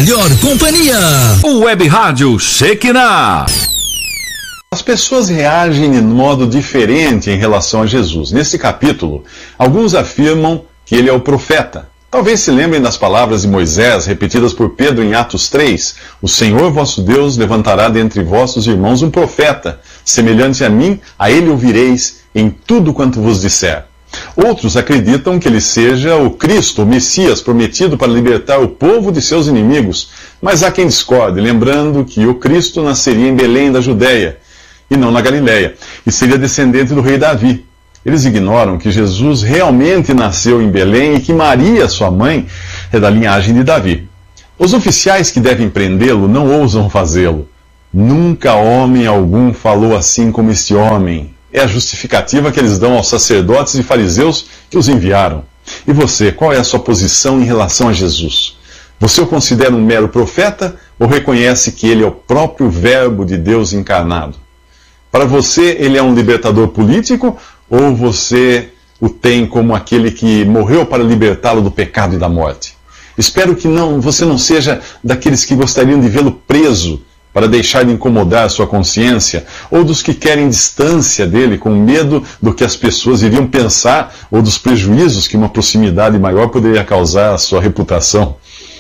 melhor companhia. Web Rádio Shekinah. As pessoas reagem de modo diferente em relação a Jesus. Nesse capítulo, alguns afirmam que ele é o profeta. Talvez se lembrem das palavras de Moisés, repetidas por Pedro em Atos 3. O Senhor vosso Deus levantará dentre vossos irmãos um profeta, semelhante a mim, a ele ouvireis em tudo quanto vos disser. Outros acreditam que ele seja o Cristo, o Messias, prometido para libertar o povo de seus inimigos. Mas há quem discorde, lembrando que o Cristo nasceria em Belém da Judéia, e não na Galileia, e seria descendente do rei Davi. Eles ignoram que Jesus realmente nasceu em Belém e que Maria, sua mãe, é da linhagem de Davi. Os oficiais que devem prendê-lo não ousam fazê-lo. Nunca homem algum falou assim como este homem. É a justificativa que eles dão aos sacerdotes e fariseus que os enviaram. E você, qual é a sua posição em relação a Jesus? Você o considera um mero profeta ou reconhece que ele é o próprio Verbo de Deus encarnado? Para você, ele é um libertador político ou você o tem como aquele que morreu para libertá-lo do pecado e da morte? Espero que você não seja daqueles que gostariam de vê-lo preso para deixar de incomodar sua consciência, ou dos que querem distância dele com medo do que as pessoas iriam pensar ou dos prejuízos que uma proximidade maior poderia causar à sua reputação.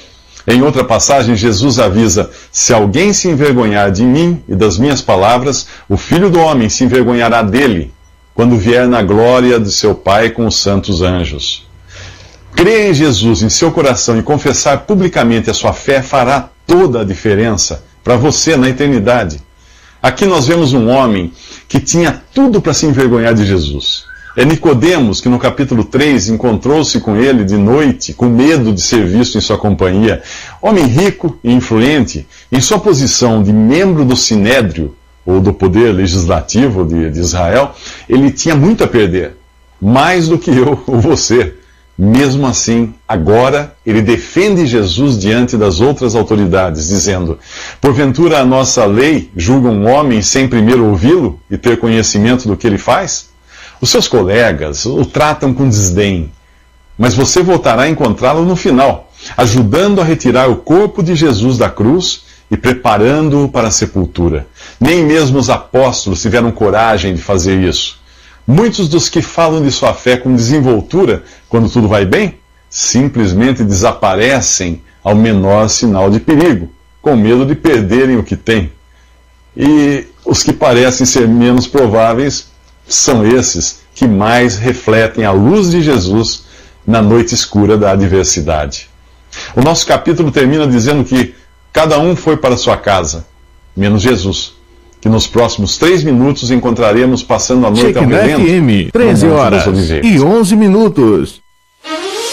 Em outra passagem, Jesus avisa: se alguém se envergonhar de mim e das minhas palavras, o Filho do Homem se envergonhará dele, quando vier na glória de seu Pai com os santos anjos. Crer em Jesus em seu coração e confessar publicamente a sua fé fará toda a diferença para você na eternidade. Aqui nós vemos um homem que tinha tudo para se envergonhar de Jesus. É Nicodemos, que no capítulo 3 encontrou-se com ele de noite, com medo de ser visto em sua companhia. Homem rico e influente, em sua posição de membro do Sinédrio, ou do poder legislativo de Israel, ele tinha muito a perder, mais do que eu ou você. Mesmo assim, agora, ele defende Jesus diante das outras autoridades, dizendo: porventura a nossa lei julga um homem sem primeiro ouvi-lo e ter conhecimento do que ele faz? Os seus colegas o tratam com desdém, mas você voltará a encontrá-lo no final, ajudando a retirar o corpo de Jesus da cruz e preparando-o para a sepultura. Nem mesmo os apóstolos tiveram coragem de fazer isso. Muitos dos que falam de sua fé com desenvoltura, quando tudo vai bem, simplesmente desaparecem ao menor sinal de perigo, com medo de perderem o que têm. E os que parecem ser menos prováveis são esses que mais refletem a luz de Jesus na noite escura da adversidade. O nosso capítulo termina dizendo que cada um foi para sua casa, menos Jesus, que nos próximos 3 minutos encontraremos passando a noite ao relento. FM, 13 horas e 11 minutos.